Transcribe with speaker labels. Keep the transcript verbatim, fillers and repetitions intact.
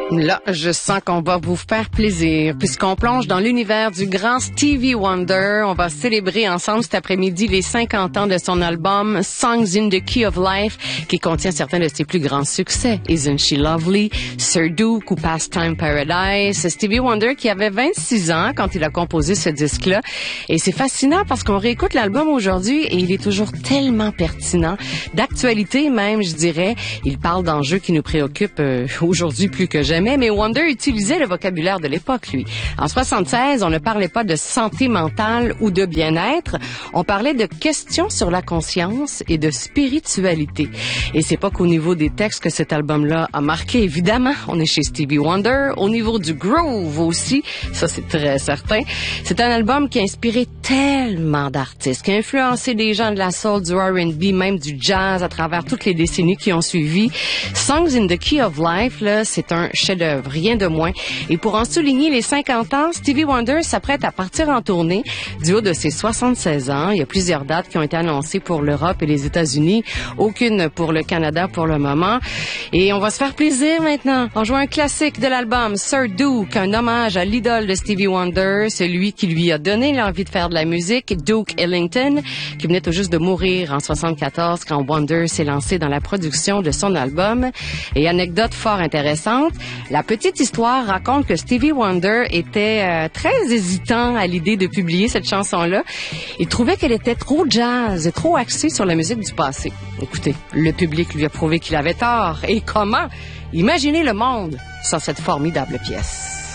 Speaker 1: Là, je sens qu'on va vous faire plaisir, puisqu'on plonge dans l'univers du grand Stevie Wonder. On va célébrer ensemble cet après-midi les cinquante ans de son album Songs in the Key of Life, qui contient certains de ses plus grands succès. Isn't She Lovely, Sir Duke ou Pastime Paradise. Stevie Wonder qui avait vingt-six ans quand il a composé ce disque-là. Et c'est fascinant parce qu'on réécoute l'album aujourd'hui et il est toujours tellement pertinent, d'actualité même, je dirais. Il parle d'enjeux qui nous préoccupent euh, aujourd'hui plus que jamais. Mais Wonder utilisait le vocabulaire de l'époque, lui. En soixante-seize, on ne parlait pas de santé mentale ou de bien-être. On parlait de questions sur la conscience et de spiritualité. Et c'est pas qu'au niveau des textes que cet album-là a marqué, évidemment. On est chez Stevie Wonder. Au niveau du groove aussi, ça c'est très certain. C'est un album qui a inspiré tellement d'artistes, qui a influencé des gens de la soul, du R and B, même du jazz à travers toutes les décennies qui ont suivi. Songs in the Key of Life, là, c'est un chef-d'œuvre, rien de moins. Et pour en souligner les cinquante ans, Stevie Wonder s'apprête à partir en tournée du haut de ses soixante-seize ans. Il y a plusieurs dates qui ont été annoncées pour l'Europe et les États-Unis, aucune pour le Canada pour le moment. Et on va se faire plaisir maintenant. On joue un classique de l'album, Sir Duke, un hommage à l'idole de Stevie Wonder, celui qui lui a donné l'envie de faire de la musique, Duke Ellington, qui venait tout juste de mourir en soixante-quatorze quand Wonder s'est lancé dans la production de son album. Et anecdote fort intéressante, la petite histoire raconte que Stevie Wonder était euh, très hésitant à l'idée de publier cette chanson-là. Il trouvait qu'elle était trop jazz et trop axée sur la musique du passé. Écoutez, le public lui a prouvé qu'il avait tort. Et comment? Imaginez le monde sans cette formidable pièce.